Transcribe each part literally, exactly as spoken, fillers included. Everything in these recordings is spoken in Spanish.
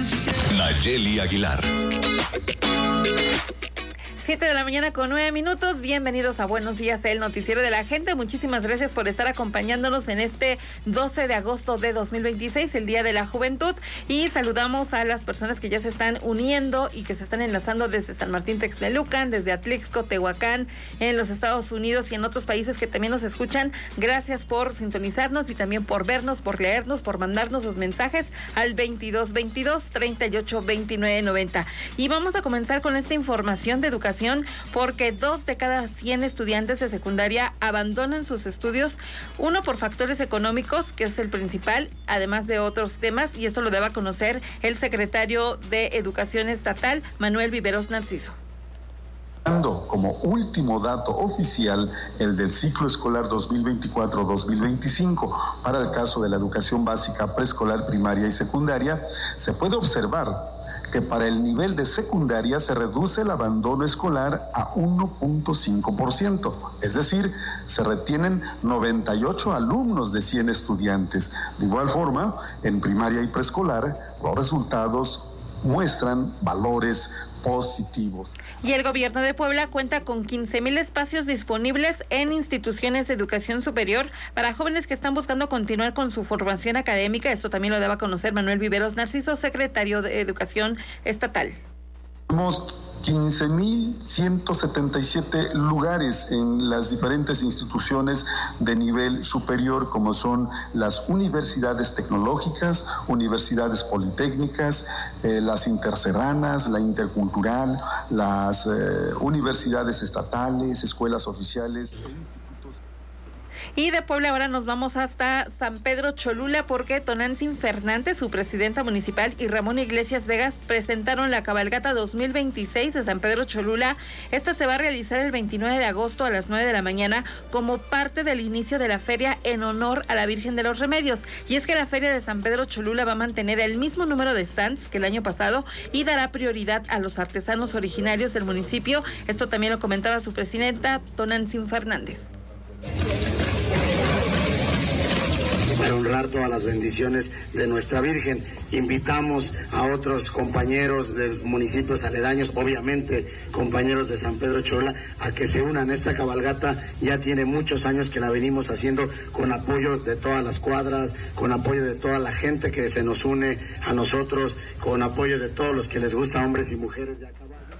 Nayeli Aguilar. Siete de la mañana con nueve minutos. Bienvenidos a Buenos Días, el noticiero de la gente. Muchísimas gracias por estar acompañándonos en este doce de agosto de dos mil veintiséis, el Día de la Juventud. Y saludamos a las personas que ya se están uniendo y que se están enlazando desde San Martín Texmelucan, desde Atlixco, Tehuacán, en los Estados Unidos y en otros países que también nos escuchan. Gracias por sintonizarnos y también por vernos, por leernos, por mandarnos sus mensajes al veintidós veintidós, treinta y ocho, veintinueve, noventa. Y vamos a comenzar con esta información de educación, porque dos de cada cien estudiantes de secundaria abandonan sus estudios, uno por factores económicos, que es el principal, además de otros temas, y esto lo debe conocer el secretario de Educación Estatal, Manuel Viveros Narciso. Como último dato oficial, el del ciclo escolar dos mil veinticuatro dos mil veinticinco, para el caso de la educación básica, preescolar, primaria y secundaria, se puede observar que para el nivel de secundaria se reduce el abandono escolar a uno punto cinco por ciento, es decir, se retienen noventa y ocho alumnos de cien estudiantes. De igual forma, en primaria y preescolar, los resultados muestran valores positivos. Y el gobierno de Puebla cuenta con quince mil espacios disponibles en instituciones de educación superior para jóvenes que están buscando continuar con su formación académica. Esto también lo daba a conocer Manuel Viveros Narciso, secretario de Educación Estatal. Tenemos quince mil ciento setenta y siete lugares en las diferentes instituciones de nivel superior, como son las universidades tecnológicas, universidades politécnicas, eh, las interserranas, la intercultural, las eh, universidades estatales, escuelas oficiales e institutos. Y de Puebla ahora nos vamos hasta San Pedro Cholula, porque Tonantzin Fernández, su presidenta municipal, y Ramón Iglesias Vegas presentaron la cabalgata dos mil veintiséis de San Pedro Cholula. Esta se va a realizar el veintinueve de agosto a las nueve de la mañana como parte del inicio de la feria en honor a la Virgen de los Remedios. Y es que la feria de San Pedro Cholula va a mantener el mismo número de stands que el año pasado y dará prioridad a los artesanos originarios del municipio. Esto también lo comentaba su presidenta, Tonantzin Fernández. Para honrar todas las bendiciones de nuestra Virgen, invitamos a otros compañeros de municipios aledaños, obviamente compañeros de San Pedro Cholula, a que se unan. Esta cabalgata ya tiene muchos años que la venimos haciendo con apoyo de todas las cuadras, con apoyo de toda la gente que se nos une a nosotros, con apoyo de todos los que les gusta, hombres y mujeres de acá.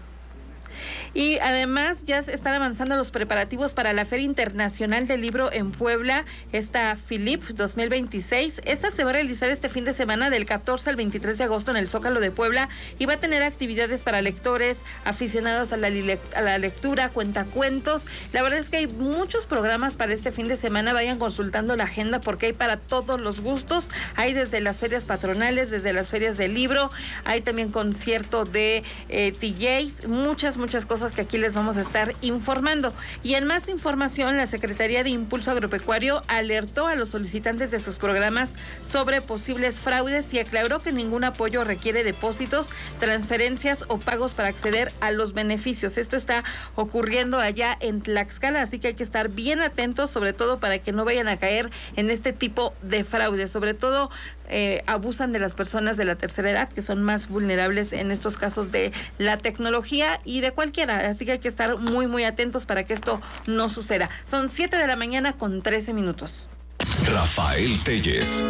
Y además ya están avanzando los preparativos para la Feria Internacional del Libro en Puebla, esta Philip dos mil veintiséis. Esta se va a realizar este fin de semana del catorce al veintitrés de agosto en el Zócalo de Puebla y va a tener actividades para lectores, aficionados a la, a la lectura, cuentacuentos. La verdad es que hay muchos programas para este fin de semana. Vayan consultando la agenda porque hay para todos los gustos. Hay desde las ferias patronales, desde las ferias del libro, hay también concierto de eh, D Js, muchas, muchas cosas que aquí les vamos a estar informando. Y en más información, la Secretaría de Impulso Agropecuario alertó a los solicitantes de sus programas sobre posibles fraudes y aclaró que ningún apoyo requiere depósitos, transferencias o pagos para acceder a los beneficios. Esto está ocurriendo allá en Tlaxcala, así que hay que estar bien atentos, sobre todo para que no vayan a caer en este tipo de fraudes. Sobre todo eh, abusan de las personas de la tercera edad, que son más vulnerables en estos casos de la tecnología y de cualquiera. Así que hay que estar muy, muy atentos para que esto no suceda. Son siete de la mañana con trece minutos. Rafael Telles.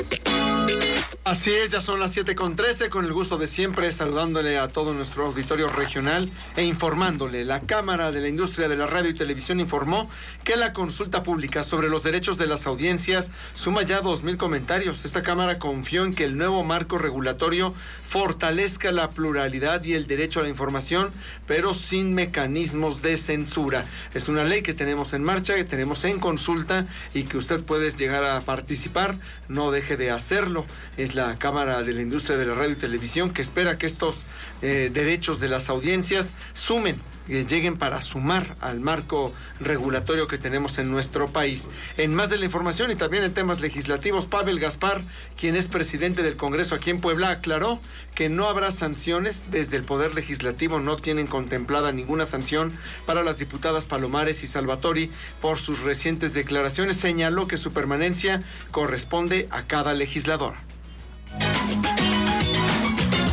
Así es, ya son las siete con trece, con el gusto de siempre, saludándole a todo nuestro auditorio regional e informándole. La Cámara de la Industria de la Radio y Televisión informó que la consulta pública sobre los derechos de las audiencias suma ya dos mil comentarios. Esta Cámara confió en que el nuevo marco regulatorio fortalezca la pluralidad y el derecho a la información, pero sin mecanismos de censura. Es una ley que tenemos en marcha, que tenemos en consulta y que usted puede llegar a participar. No deje de hacerlo. Es la Cámara de la Industria de la Radio y Televisión que espera que estos eh, derechos de las audiencias sumen, que lleguen para sumar al marco regulatorio que tenemos en nuestro país. En más de la información y también en temas legislativos, Pavel Gaspar, quien es presidente del Congreso aquí en Puebla, aclaró que no habrá sanciones. Desde el Poder Legislativo no tienen contemplada ninguna sanción para las diputadas Palomares y Salvatori por sus recientes declaraciones. Señaló que su permanencia corresponde a cada legislador.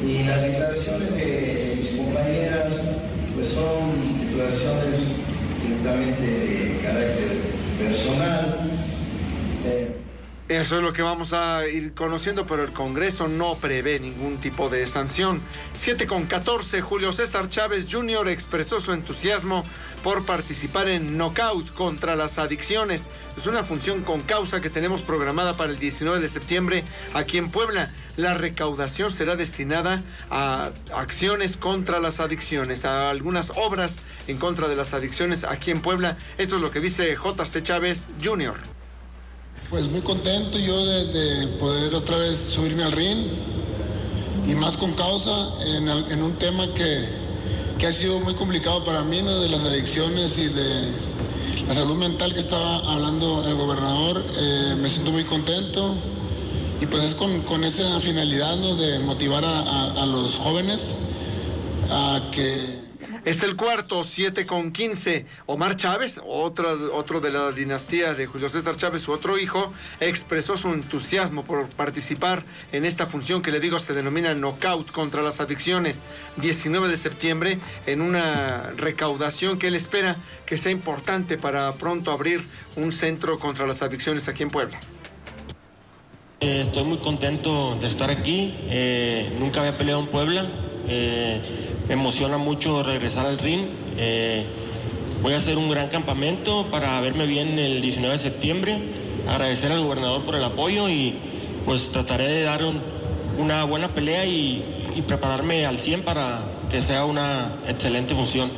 Y las declaraciones de mis compañeras pues son declaraciones estrictamente de carácter personal. Eh, Eso es lo que vamos a ir conociendo, pero el Congreso no prevé ningún tipo de sanción. siete con catorce, Julio César Chávez junior expresó su entusiasmo por participar en Knockout contra las adicciones. Es una función con causa que tenemos programada para el diecinueve de septiembre aquí en Puebla. La recaudación será destinada a acciones contra las adicciones, a algunas obras en contra de las adicciones aquí en Puebla. Esto es lo que dice J C Chávez junior Pues muy contento yo de, de poder otra vez subirme al ring y más con causa en, en un tema que, que ha sido muy complicado para mí, ¿no? De las adicciones y de la salud mental que estaba hablando el gobernador. Eh, me siento muy contento y pues es con, con esa finalidad, ¿no? De motivar a, a, a los jóvenes a que... Es el cuarto, siete con quince. Omar Chávez, otra, otro de la dinastía de Julio César Chávez, su otro hijo, expresó su entusiasmo por participar en esta función que le digo se denomina Knockout contra las adicciones, diecinueve de septiembre, en una recaudación que él espera que sea importante para pronto abrir un centro contra las adicciones aquí en Puebla. Eh, estoy muy contento de estar aquí. Eh, nunca había peleado en Puebla. Eh, me emociona mucho regresar al ring. Eh, voy a hacer un gran campamento para verme bien el diecinueve de septiembre. Agradecer al gobernador por el apoyo y pues trataré de dar un, una buena pelea y, y prepararme al cien para que sea una excelente función.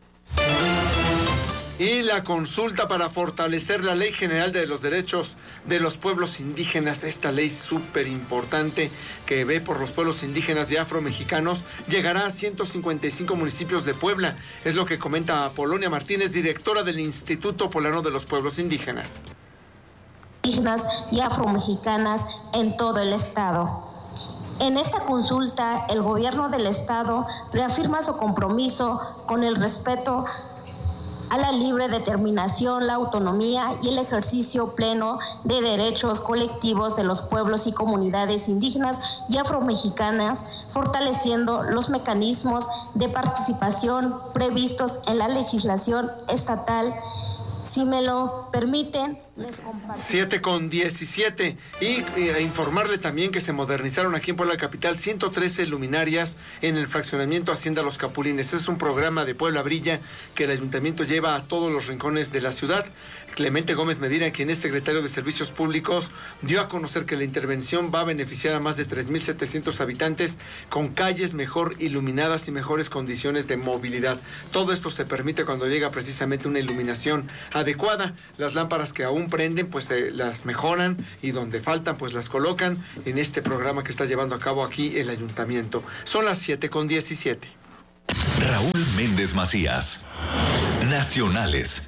Y la consulta para fortalecer la Ley General de los Derechos de los Pueblos Indígenas, esta ley súper importante que ve por los pueblos indígenas y afromexicanos, llegará a ciento cincuenta y cinco municipios de Puebla. Es lo que comenta Apolonia Martínez, directora del Instituto Poblano de los Pueblos Indígenas. Indígenas y afromexicanas en todo el estado. En esta consulta, el gobierno del estado reafirma su compromiso con el respeto a la libre determinación, la autonomía y el ejercicio pleno de derechos colectivos de los pueblos y comunidades indígenas y afromexicanas, fortaleciendo los mecanismos de participación previstos en la legislación estatal. Si me lo permiten, les comparto. siete con diecisiete. Y eh, informarle también que se modernizaron aquí en Puebla Capital ciento trece luminarias en el fraccionamiento Hacienda Los Capulines. Es un programa de Puebla Brilla que el ayuntamiento lleva a todos los rincones de la ciudad. Clemente Gómez Medina, quien es secretario de Servicios Públicos, dio a conocer que la intervención va a beneficiar a más de tres mil setecientos habitantes con calles mejor iluminadas y mejores condiciones de movilidad. Todo esto se permite cuando llega precisamente una iluminación adecuada. Las lámparas que aún prenden, pues eh, las mejoran, y donde faltan, pues las colocan en este programa que está llevando a cabo aquí el ayuntamiento. Son las siete con diecisiete. Raúl Méndez Macías, Nacionales.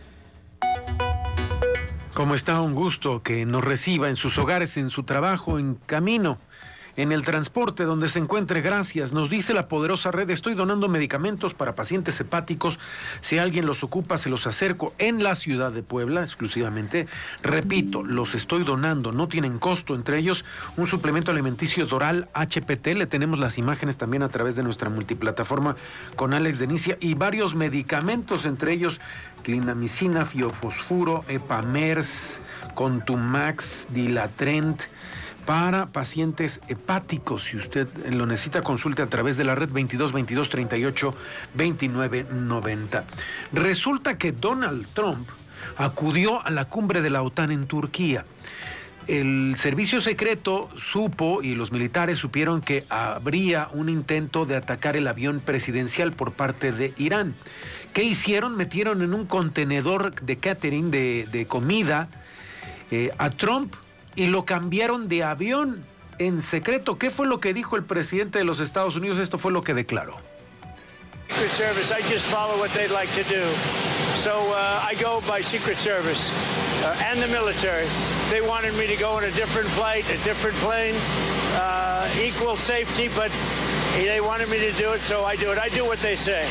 ¿Cómo está? Un gusto que nos reciba en sus hogares, en su trabajo, en camino, en el transporte donde se encuentre. Gracias. Nos dice la poderosa red: estoy donando medicamentos para pacientes hepáticos. Si alguien los ocupa, se los acerco en la ciudad de Puebla exclusivamente. Repito, los estoy donando, no tienen costo. Entre ellos, un suplemento alimenticio Doral H P T. Le tenemos las imágenes también a través de nuestra multiplataforma con Alex Denicia, y varios medicamentos, entre ellos clindamicina, fiofosfuro, Epamers, Contumax, Dilatrent, para pacientes hepáticos. Si usted lo necesita, consulte a través de la red veintidós veintidós treinta y ocho veintinueve noventa. Resulta que Donald Trump acudió a la cumbre de la OTAN en Turquía. El servicio secreto supo, y los militares supieron, que habría un intento de atacar el avión presidencial por parte de Irán. ¿Qué hicieron? Metieron en un contenedor de catering, de, de comida, eh, a Trump, y lo cambiaron de avión en secreto. ¿Qué fue lo que dijo el presidente de los Estados Unidos? Esto fue lo que declaró. Secret Service, I just follow what they'd like to do. So uh, I go by Secret Service uh, and the military. They wanted me to go on a different flight, a different plane, uh, equal safety, but they wanted me to do it, so I do it. I do what they say.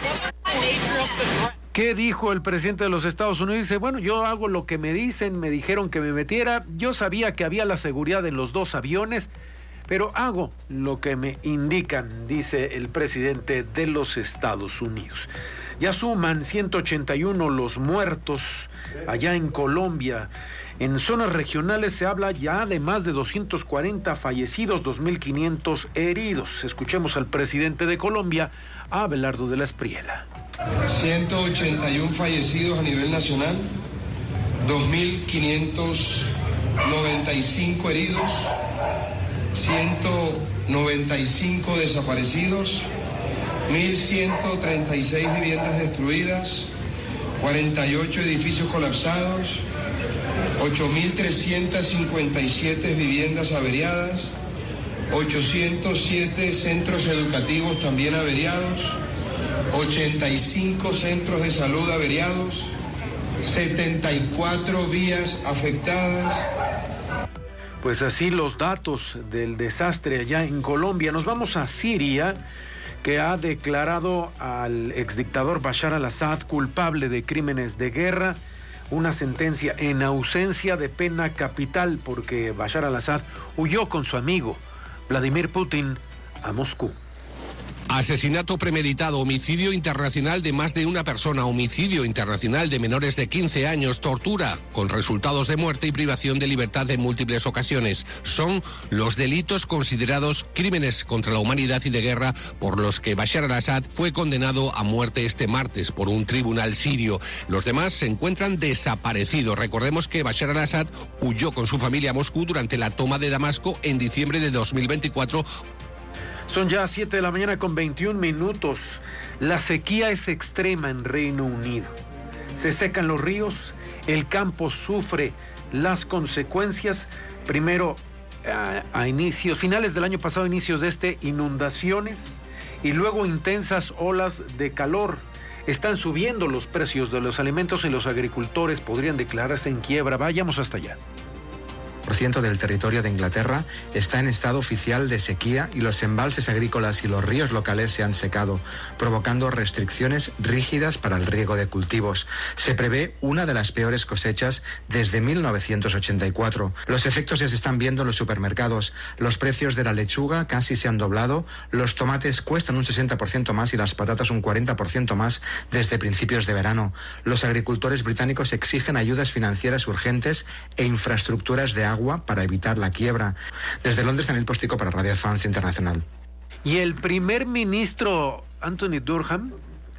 ¿Qué dijo el presidente de los Estados Unidos? Dice, bueno, yo hago lo que me dicen, me dijeron que me metiera, yo sabía que había la seguridad en los dos aviones, pero hago lo que me indican, dice el presidente de los Estados Unidos. Ya suman ciento ochenta y uno los muertos allá en Colombia. En zonas regionales se habla ya de más de doscientos cuarenta fallecidos, dos mil quinientos heridos. Escuchemos al presidente de Colombia, Abelardo de la Espriella. ciento ochenta y uno fallecidos a nivel nacional, dos mil quinientos noventa y cinco heridos, ciento noventa y cinco desaparecidos, mil ciento treinta y seis viviendas destruidas, cuarenta y ocho edificios colapsados, ocho mil trescientas cincuenta y siete viviendas averiadas, ochocientos siete centros educativos también averiados, ochenta y cinco centros de salud averiados, setenta y cuatro vías afectadas. Pues así los datos del desastre allá en Colombia. Nos vamos a Siria, que ha declarado al exdictador Bashar al-Assad culpable de crímenes de guerra, una sentencia en ausencia de pena capital, porque Bashar al-Assad huyó con su amigo Vladimir Putin a Moscú. Asesinato premeditado, homicidio internacional de más de una persona, homicidio internacional de menores de quince años, tortura con resultados de muerte y privación de libertad en múltiples ocasiones. Son los delitos considerados crímenes contra la humanidad y de guerra por los que Bashar al-Assad fue condenado a muerte este martes por un tribunal sirio. Los demás se encuentran desaparecidos. Recordemos que Bashar al-Assad huyó con su familia a Moscú durante la toma de Damasco en diciembre de dos mil veinticuatro. Son ya siete de la mañana con veintiún minutos. La sequía es extrema en Reino Unido. Se secan los ríos, el campo sufre las consecuencias. Primero, a, a inicios, finales del año pasado, inicios de este, inundaciones y luego intensas olas de calor. Están subiendo los precios de los alimentos y los agricultores podrían declararse en quiebra. Vayamos hasta allá. por ciento del territorio de Inglaterra está en estado oficial de sequía y los embalses agrícolas y los ríos locales se han secado, provocando restricciones rígidas para el riego de cultivos. Se prevé una de las peores cosechas desde mil novecientos ochenta y cuatro. Los efectos ya se están viendo en los supermercados. Los precios de la lechuga casi se han doblado, los tomates cuestan un sesenta por ciento más y las patatas un cuarenta por ciento más desde principios de verano. Los agricultores británicos exigen ayudas financieras urgentes e infraestructuras de agua para evitar la quiebra. Desde Londres, Daniel Postico para Radio France Internacional. Y el primer ministro Anthony Durham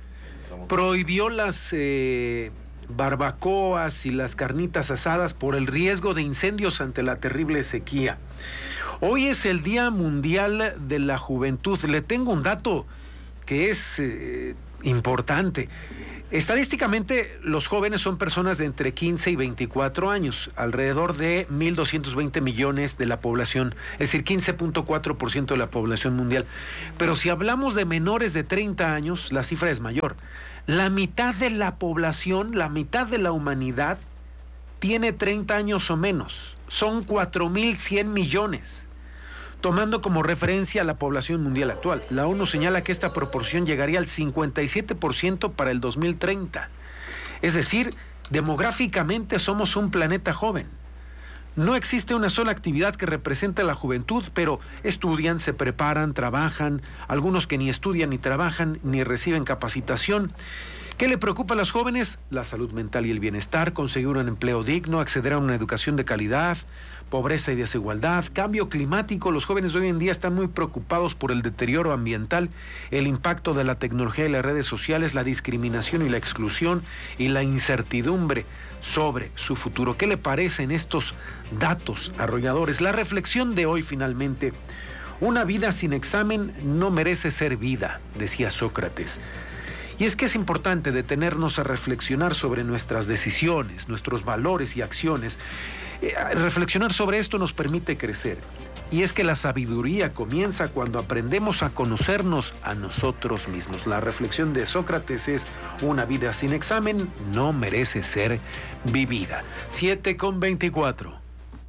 prohibió las eh, barbacoas y las carnitas asadas por el riesgo de incendios ante la terrible sequía. Hoy es el Día Mundial de la Juventud. Le tengo un dato que es eh, importante. Estadísticamente, los jóvenes son personas de entre quince y veinticuatro años, alrededor de mil doscientos veinte millones de la población, es decir, quince punto cuatro por ciento de la población mundial. Pero si hablamos de menores de treinta años, la cifra es mayor. La mitad de la población, la mitad de la humanidad, tiene treinta años o menos. Son cuatro mil cien millones. Tomando como referencia a la población mundial actual, la ONU señala que esta proporción llegaría al cincuenta y siete por ciento para el dos mil treinta. Es decir, demográficamente somos un planeta joven. No existe una sola actividad que represente a la juventud, pero estudian, se preparan, trabajan, algunos que ni estudian ni trabajan, ni reciben capacitación. ¿Qué le preocupa a los jóvenes? La salud mental y el bienestar, conseguir un empleo digno, acceder a una educación de calidad, pobreza y desigualdad, cambio climático. Los jóvenes hoy en día están muy preocupados por el deterioro ambiental, el impacto de la tecnología y las redes sociales, la discriminación y la exclusión y la incertidumbre sobre su futuro. ¿Qué le parecen estos datos arrolladores? La reflexión de hoy finalmente: una vida sin examen no merece ser vida, decía Sócrates. Y es que es importante detenernos a reflexionar sobre nuestras decisiones, nuestros valores y acciones. Eh, reflexionar sobre esto nos permite crecer. Y es que la sabiduría comienza cuando aprendemos a conocernos a nosotros mismos. La reflexión de Sócrates es: una vida sin examen no merece ser vivida. siete con veinticuatro.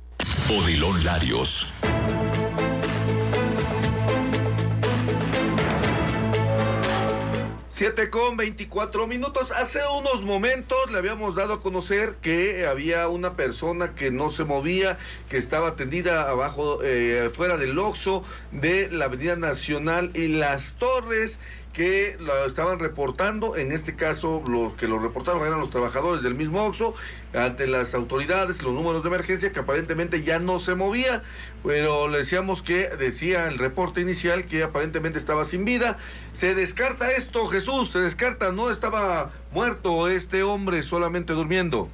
Odilon Larios. siete con veinticuatro minutos. Hace unos momentos le habíamos dado a conocer que había una persona que no se movía, que estaba tendida abajo, eh, fuera del Oxxo de la Avenida Nacional y Las Torres, que lo estaban reportando. En este caso, los que lo reportaron eran los trabajadores del mismo Oxxo ante las autoridades, los números de emergencia, que aparentemente ya no se movía, pero le decíamos que decía el reporte inicial que aparentemente estaba sin vida. Se descarta esto, Jesús, se descarta, no estaba muerto este hombre, solamente durmiendo.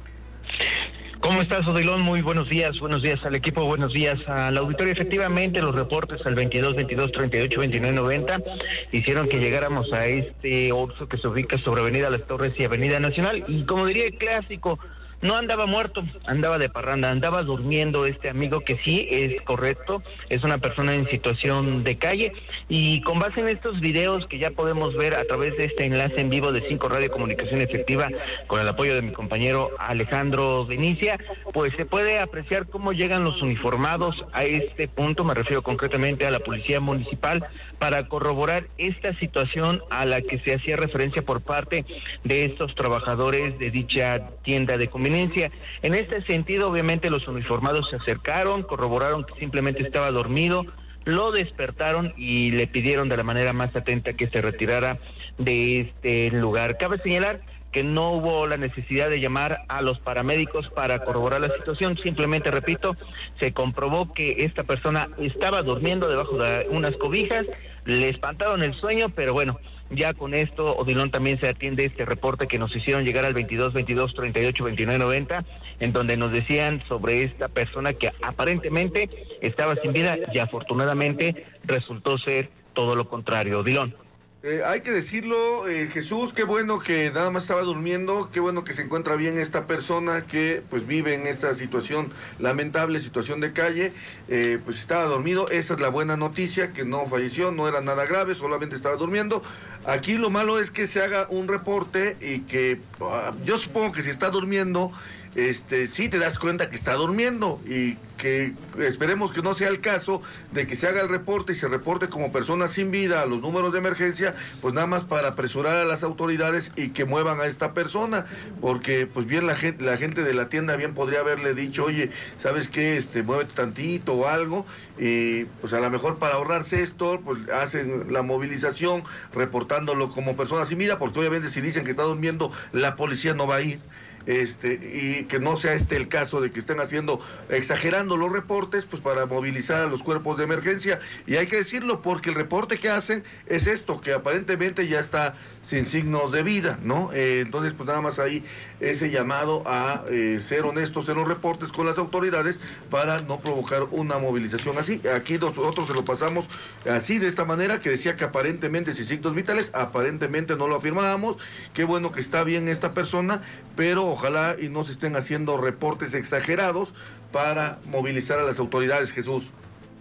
¿Cómo estás, Odilon? Muy buenos días, buenos días al equipo, buenos días al auditorio. Efectivamente, los reportes al veintidós, veintidós, treinta y ocho, veintinueve, noventa hicieron que llegáramos a este Oxxo que se ubica sobre Avenida Las Torres y Avenida Nacional. Y como diría el clásico, no andaba muerto, andaba de parranda, andaba durmiendo este amigo, que sí es correcto, es una persona en situación de calle. Y con base en estos videos que ya podemos ver a través de este enlace en vivo de cinco Radio Comunicación Efectiva, con el apoyo de mi compañero Alejandro Benicia, pues se puede apreciar cómo llegan los uniformados a este punto, me refiero concretamente a la Policía Municipal, para corroborar esta situación a la que se hacía referencia por parte de estos trabajadores de dicha tienda de conveniencia. En este sentido, obviamente, los uniformados se acercaron, corroboraron que simplemente estaba dormido, lo despertaron y le pidieron de la manera más atenta que se retirara de este lugar. Cabe señalar que no hubo la necesidad de llamar a los paramédicos para corroborar la situación, simplemente, repito, se comprobó que esta persona estaba durmiendo debajo de unas cobijas, le espantaron el sueño, pero bueno, ya con esto, Odilon, también se atiende este reporte que nos hicieron llegar al veintidós, veintidós, treinta y ocho, veintinueve, noventa, en donde nos decían sobre esta persona que aparentemente estaba sin vida y afortunadamente resultó ser todo lo contrario. Odilon. Eh, hay que decirlo, eh, Jesús, qué bueno que nada más estaba durmiendo, qué bueno que se encuentra bien esta persona que pues vive en esta situación lamentable, situación de calle, eh, pues estaba dormido. Esa es la buena noticia, que no falleció, no era nada grave, solamente estaba durmiendo. Aquí lo malo es que se haga un reporte y que uh, yo supongo que si está durmiendo, este, sí te das cuenta que está durmiendo, y que esperemos que no sea el caso de que se haga el reporte y se reporte como persona sin vida a los números de emergencia, pues nada más para apresurar a las autoridades y que muevan a esta persona, porque pues bien la gente, la gente de la tienda bien podría haberle dicho, oye, ¿sabes qué? Este, muévete tantito o algo, y pues a lo mejor para ahorrarse esto, pues hacen la movilización reportándolo como persona sin vida, porque obviamente si dicen que está durmiendo, la policía no va a ir. Este, y que no sea este el caso de que estén haciendo, exagerando los reportes, pues para movilizar a los cuerpos de emergencia. Y hay que decirlo porque el reporte que hacen es esto, que aparentemente ya está sin signos de vida, ¿no? Eh, entonces, pues nada más ahí ese llamado a eh, ser honestos en los reportes con las autoridades para no provocar una movilización así. Aquí nosotros se lo pasamos así, de esta manera, que decía que aparentemente sin signos vitales, aparentemente no lo afirmábamos. Qué bueno que está bien esta persona, pero ojalá y no se estén haciendo reportes exagerados para movilizar a las autoridades, Jesús.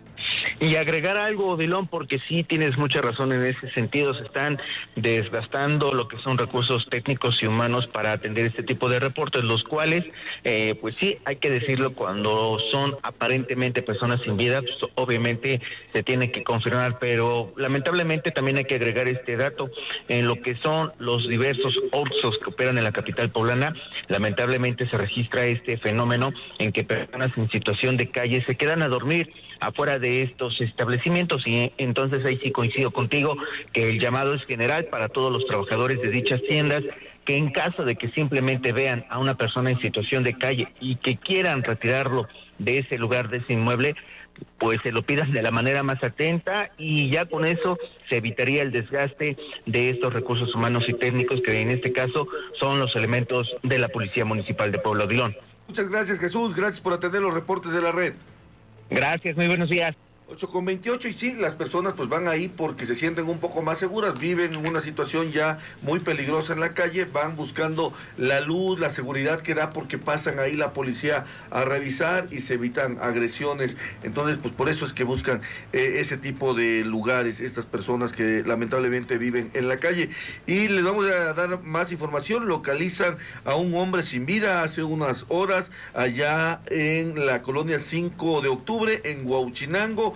Y agregar algo, Odilon, porque sí tienes mucha razón en ese sentido, se están desgastando lo que son recursos técnicos y humanos para atender este tipo de reportes, los cuales, eh, pues sí, hay que decirlo, cuando son aparentemente personas sin vida, pues obviamente se tiene que confirmar, pero lamentablemente también hay que agregar este dato, en lo que son los diversos Oxxos que operan en la capital poblana, lamentablemente se registra este fenómeno en que personas en situación de calle se quedan a dormir afuera de estos establecimientos, y entonces ahí sí coincido contigo que el llamado es general para todos los trabajadores de dichas tiendas, que en caso de que simplemente vean a una persona en situación de calle y que quieran retirarlo de ese lugar, de ese inmueble, pues se lo pidan de la manera más atenta, y ya con eso se evitaría el desgaste de estos recursos humanos y técnicos que en este caso son los elementos de la Policía Municipal de Puebla. Odilon. Muchas gracias, Jesús, gracias por atender los reportes de la red. Gracias, muy buenos días. ocho con veintiocho, y sí, las personas pues van ahí porque se sienten un poco más seguras, viven en una situación ya muy peligrosa en la calle, van buscando la luz, la seguridad que da, porque pasan ahí la policía a revisar y se evitan agresiones. Entonces, pues por eso es que buscan eh, ese tipo de lugares, estas personas que lamentablemente viven en la calle. Y les vamos a dar más información. Localizan a un hombre sin vida hace unas horas allá en la colonia cinco de octubre, en Huauchinango.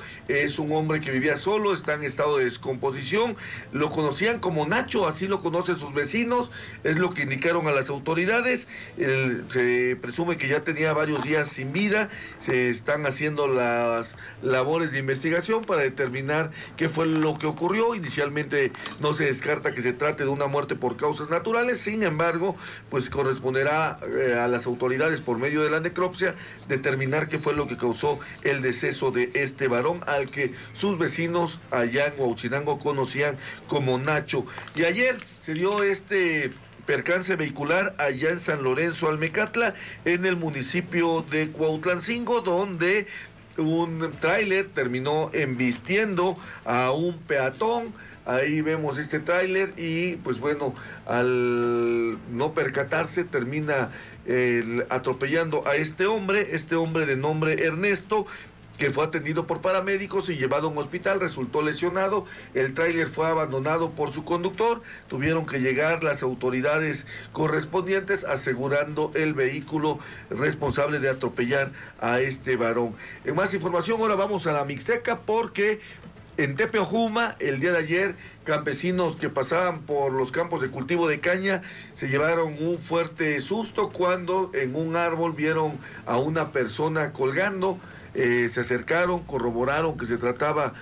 Es un hombre que vivía solo, está en estado de descomposición. Lo conocían como Nacho, así lo conocen sus vecinos, es lo que indicaron a las autoridades. El, se presume que ya tenía varios días sin vida. Se están haciendo las labores de investigación para determinar qué fue lo que ocurrió. Inicialmente no se descarta que se trate de una muerte por causas naturales, sin embargo, pues corresponderá eh, a las autoridades por medio de la necropsia determinar qué fue lo que causó el deceso de este varón al que sus vecinos allá en Huauchinango conocían como Nacho. Y ayer se dio este percance vehicular allá en San Lorenzo Almecatla, en el municipio de Cuautlancingo, donde un tráiler terminó embistiendo a un peatón. Ahí vemos este tráiler y pues bueno, al no percatarse termina eh, atropellando a este hombre, este hombre de nombre Ernesto, que fue atendido por paramédicos y llevado a un hospital, resultó lesionado. El tráiler fue abandonado por su conductor, tuvieron que llegar las autoridades correspondientes asegurando el vehículo responsable de atropellar a este varón. En más información, ahora vamos a la Mixteca, porque en Tepeojuma, el día de ayer, campesinos que pasaban por los campos de cultivo de caña se llevaron un fuerte susto cuando en un árbol vieron a una persona colgando. Eh, se acercaron, corroboraron que se trataba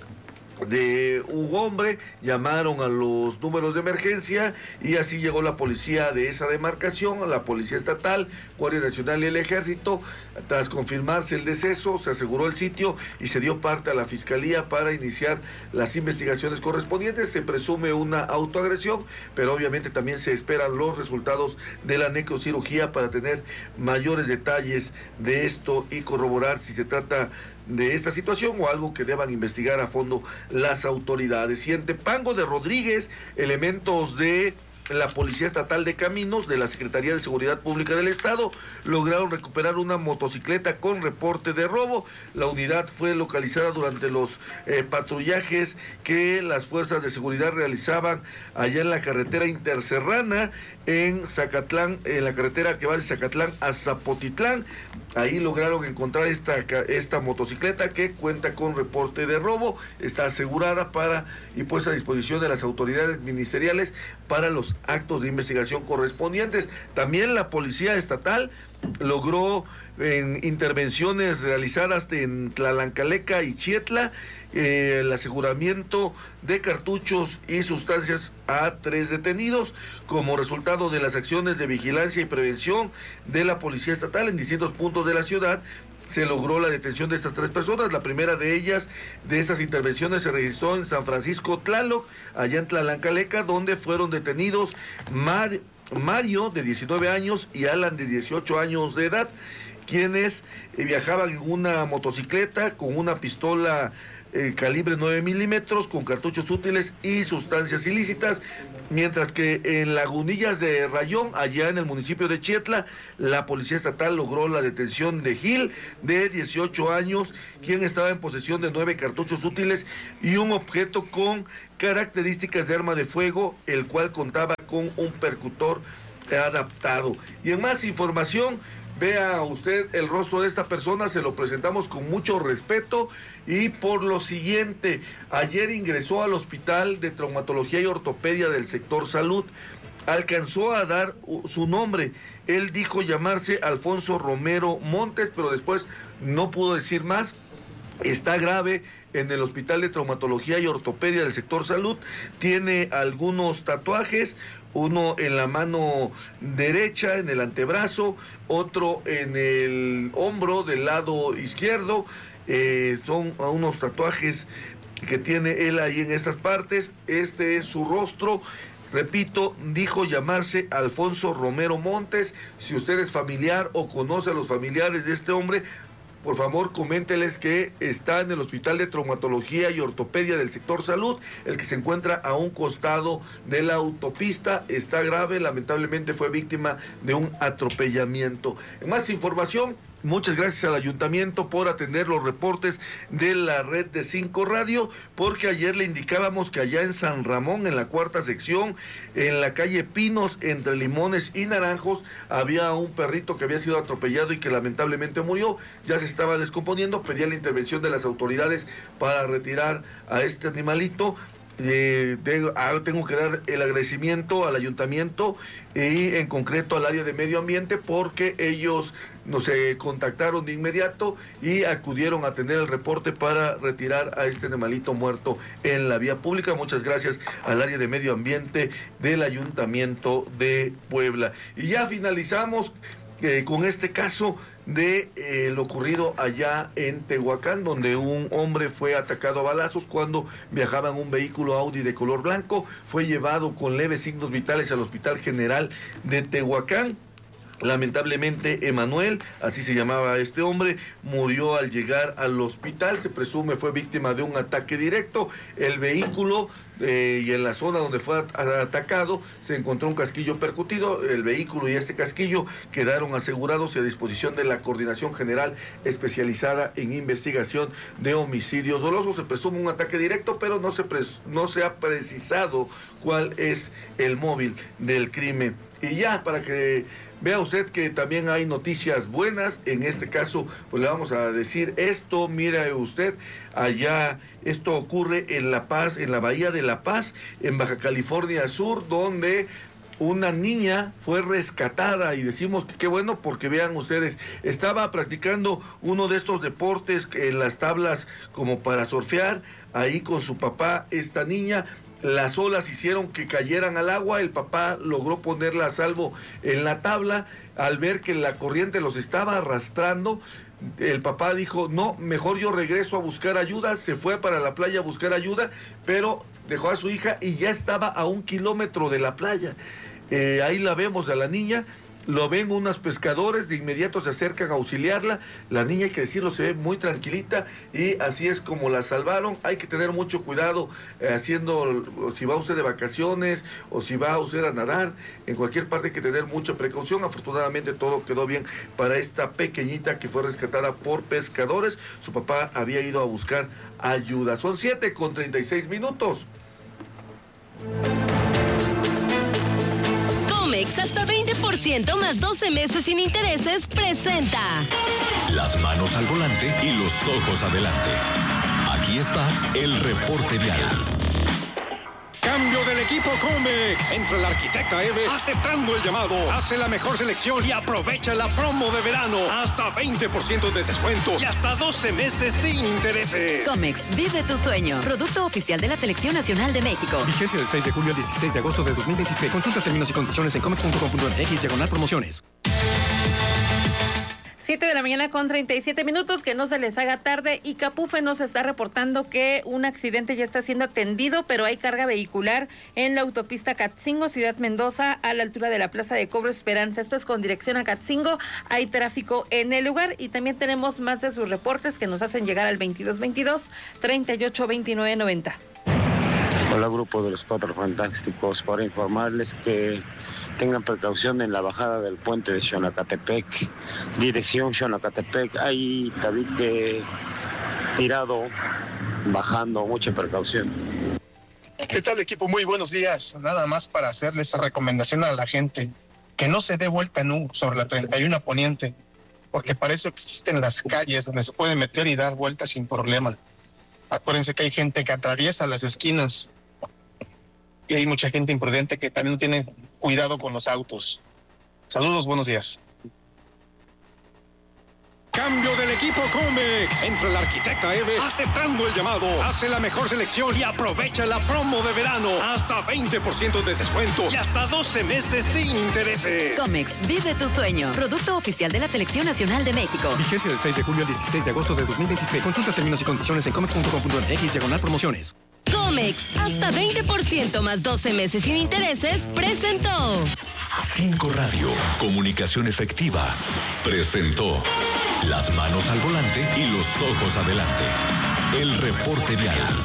de un hombre, llamaron a los números de emergencia y así llegó la policía de esa demarcación, la policía estatal, Guardia Nacional y el Ejército. Tras confirmarse el deceso, se aseguró el sitio y se dio parte a la fiscalía para iniciar las investigaciones correspondientes. Se presume una autoagresión, pero obviamente también se esperan los resultados de la necrocirugía para tener mayores detalles de esto y corroborar si se trata de esta situación o algo que deban investigar a fondo las autoridades. Y en Tepango de Rodríguez, elementos de la Policía Estatal de Caminos de la Secretaría de Seguridad Pública del Estado lograron recuperar una motocicleta con reporte de robo. La unidad fue localizada durante los eh, patrullajes que las fuerzas de seguridad realizaban allá en la carretera interserrana en Zacatlán, en la carretera que va de Zacatlán a Zapotitlán. Ahí lograron encontrar esta, esta motocicleta que cuenta con reporte de robo, está asegurada para y puesta a disposición de las autoridades ministeriales para los actos de investigación correspondientes. También la Policía Estatal logró en intervenciones realizadas en Tlalancaleca y Chietla eh, el aseguramiento de cartuchos y sustancias a tres detenidos como resultado de las acciones de vigilancia y prevención de la Policía Estatal en distintos puntos de la ciudad. Se logró la detención de estas tres personas. La primera de ellas, de estas intervenciones, se registró en San Francisco Tlaloc, allá en Tlalancaleca, donde fueron detenidos Mar, Mario, de diecinueve años, y Alan, de dieciocho años de edad, quienes eh, viajaban en una motocicleta con una pistola eh, calibre nueve milímetros, con cartuchos útiles y sustancias ilícitas, mientras que en Lagunillas de Rayón, allá en el municipio de Chietla, la Policía Estatal logró la detención de Gil, de dieciocho años, quien estaba en posesión de nueve cartuchos útiles y un objeto con características de arma de fuego, el cual contaba con un percutor adaptado. Y en más información, vea usted el rostro de esta persona, se lo presentamos con mucho respeto y por lo siguiente: ayer ingresó al Hospital de Traumatología y Ortopedia del sector salud, alcanzó a dar su nombre, él dijo llamarse Alfonso Romero Montes, pero después no pudo decir más. Está grave en el Hospital de Traumatología y Ortopedia del sector salud, tiene algunos tatuajes, uno en la mano derecha, en el antebrazo, otro en el hombro del lado izquierdo. Eh, son unos tatuajes que tiene él ahí en estas partes. Este es su rostro. Repito, dijo llamarse Alfonso Romero Montes. Si usted es familiar o conoce a los familiares de este hombre, por favor, coménteles que está en el Hospital de Traumatología y Ortopedia del sector salud, el que se encuentra a un costado de la autopista. Está grave, lamentablemente fue víctima de un atropellamiento. En más información, muchas gracias al ayuntamiento por atender los reportes de la red de Cinco Radio, porque ayer le indicábamos que allá en San Ramón, en la cuarta sección, en la calle Pinos, entre Limones y Naranjos, había un perrito que había sido atropellado y que lamentablemente murió. Ya se estaba descomponiendo, pedía la intervención de las autoridades para retirar a este animalito. Eh, tengo, ah, tengo que dar el agradecimiento al ayuntamiento y en concreto al área de medio ambiente, porque ellos nos eh, contactaron de inmediato y acudieron a tener el reporte para retirar a este animalito muerto en la vía pública. Muchas gracias al área de medio ambiente del ayuntamiento de Puebla. Y ya finalizamos eh, con este caso de eh, lo ocurrido allá en Tehuacán, donde un hombre fue atacado a balazos cuando viajaba en un vehículo Audi de color blanco. Fue llevado con leves signos vitales al Hospital General de Tehuacán. Lamentablemente, Emanuel, así se llamaba este hombre, murió al llegar al hospital. Se presume fue víctima de un ataque directo. El vehículo eh, y en la zona donde fue at atacado se encontró un casquillo percutido. El vehículo y este casquillo quedaron asegurados y a disposición de la Coordinación General Especializada en Investigación de Homicidios Dolosos. Se presume un ataque directo, pero no se, no se ha precisado cuál es el móvil del crimen. Y ya, para que vea usted que también hay noticias buenas, en este caso, pues le vamos a decir esto. Mira usted, allá, esto ocurre en La Paz, en la Bahía de La Paz, en Baja California Sur, donde una niña fue rescatada, y decimos que qué bueno porque vean ustedes, estaba practicando uno de estos deportes en las tablas como para surfear, ahí con su papá, esta niña. Las olas hicieron que cayeran al agua, el papá logró ponerla a salvo en la tabla. Al ver que la corriente los estaba arrastrando, el papá dijo, no, mejor yo regreso a buscar ayuda. Se fue para la playa a buscar ayuda, pero dejó a su hija y ya estaba a un kilómetro de la playa. Eh, ahí la vemos a la niña. Lo ven unos pescadores, de inmediato se acercan a auxiliarla. La niña, hay que decirlo, se ve muy tranquilita y así es como la salvaron. Hay que tener mucho cuidado eh, haciendo, si va usted de vacaciones o si va usted a nadar, en cualquier parte hay que tener mucha precaución. Afortunadamente todo quedó bien para esta pequeñita que fue rescatada por pescadores. Su papá había ido a buscar ayuda. Son siete con treinta y seis minutos. Comex, hasta veinte por ciento más doce meses sin intereses, presenta Las manos al volante y los ojos adelante. Aquí está el reporte vial. Cambio del equipo Comex. Entra el arquitecta Eve aceptando el llamado. Hace la mejor selección y aprovecha la promo de verano. Hasta veinte por ciento de descuento y hasta doce meses sin intereses. Comex, vive tu sueño. Producto oficial de la Selección Nacional de México. Vigencia del seis de julio al dieciséis de agosto de dos mil veintiséis. Consulta términos y condiciones en comex punto com punto m x diagonal promociones. siete de la mañana con treinta y siete minutos, que no se les haga tarde. Y Capufe nos está reportando que un accidente ya está siendo atendido, pero hay carga vehicular en la autopista Catzingo, Ciudad Mendoza, a la altura de la Plaza de Cobro Esperanza. Esto es con dirección a Catzingo. Hay tráfico en el lugar y también tenemos más de sus reportes que nos hacen llegar al veintidós veintidós, treinta y ocho veintinueve noventa. Hola, grupo de los Cuatro Fantásticos, para informarles que tengan precaución en la bajada del puente de Xonacatepec, dirección Xonacatepec. Hay tabique tirado, bajando, mucha precaución. ¿Qué tal, equipo? Muy buenos días. Nada más para hacerles esa recomendación a la gente, que no se dé vuelta en U sobre la treinta y uno Poniente, porque para eso existen las calles donde se puede meter y dar vueltas sin problema. Acuérdense que hay gente que atraviesa las esquinas y hay mucha gente imprudente que también no tiene cuidado con los autos. Saludos, buenos días. Cambio del equipo Comex. Entra el arquitecta Eve aceptando el llamado. Hace la mejor selección y aprovecha la promo de verano. Hasta veinte por ciento de descuento y hasta doce meses sin intereses. Comex, vive tu sueño. Producto oficial de la Selección Nacional de México. Vigencia del seis de julio al dieciséis de agosto de dos mil veintiséis. Consulta términos y condiciones en comex punto com punto m x diagonal promociones. Comex, hasta veinte por ciento más doce meses sin intereses, presentó Cinco Radio, comunicación efectiva, presentó Las manos al volante y los ojos adelante. El reporte vial.